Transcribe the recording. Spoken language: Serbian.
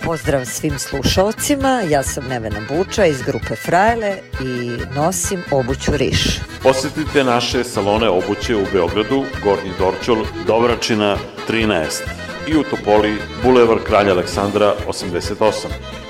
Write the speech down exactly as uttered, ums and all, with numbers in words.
Pozdrav svim slušalcima, ja sam Nevena Buča iz grupe Frajle i nosim obuću Riš. Posjetite naše salone obuće u Beogradu, Gornji Dorćol, Dovračina trinaest i u Topoli, Bulevar Kralja Aleksandra osamdeset osam.